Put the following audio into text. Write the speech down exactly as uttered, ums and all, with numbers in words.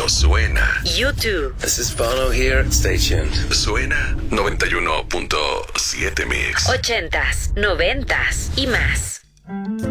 suena. YouTube. This is Bono here. Stay tuned. Suena noventa y uno punto siete Mix. Ochentas, noventas y más.